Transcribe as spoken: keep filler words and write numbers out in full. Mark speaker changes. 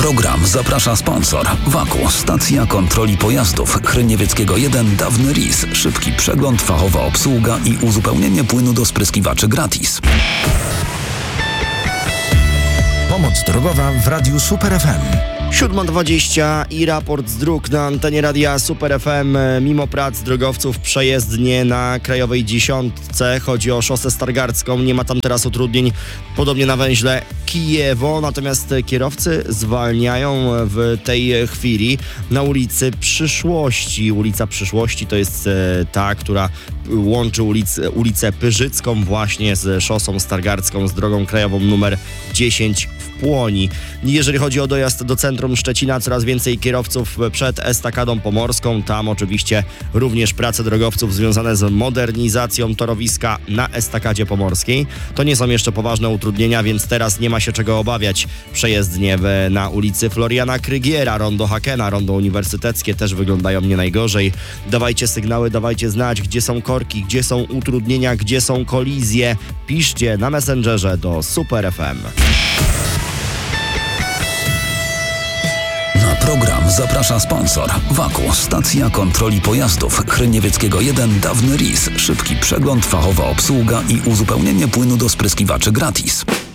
Speaker 1: program zaprasza sponsor. Waku, stacja kontroli pojazdów. Chryniewieckiego jeden, Dawny R I S. Szybki przegląd, fachowa obsługa i uzupełnienie płynu do spryskiwaczy gratis.
Speaker 2: Pomoc drogowa w Radiu Super F M.
Speaker 3: siódma dwadzieścia i raport z dróg na antenie Radia Super F M. Mimo prac drogowców przejezdnie na Krajowej Dziesiątce. Chodzi o szosę Stargardzką. Nie ma tam teraz utrudnień, podobnie na węźle Kijewo. Natomiast kierowcy zwalniają w tej chwili na ulicy Przyszłości. Ulica Przyszłości to jest ta, która łączy ulicę, ulicę Pyrzycką właśnie z szosą Stargardzką, z drogą krajową numer dziesięć w Płoni. Jeżeli chodzi o dojazd do centrum Szczecina, coraz więcej kierowców przed estakadą pomorską. Tam oczywiście również prace drogowców związane z modernizacją torowiska na estakadzie pomorskiej. To nie są jeszcze poważne utrudnienia, więc teraz nie ma się czego obawiać. Przejezdnie w, na ulicy Floriana Krygiera, rondo Hakena, rondo uniwersyteckie też wyglądają nie najgorzej. Dawajcie sygnały, dawajcie znać, gdzie są korki, gdzie są utrudnienia, gdzie są kolizje. Piszcie na Messengerze do Super F M.
Speaker 1: Program zaprasza sponsor. Waku, stacja kontroli pojazdów. Chryniewieckiego jeden, Dawny R I S. Szybki przegląd, fachowa obsługa i uzupełnienie płynu do spryskiwaczy gratis.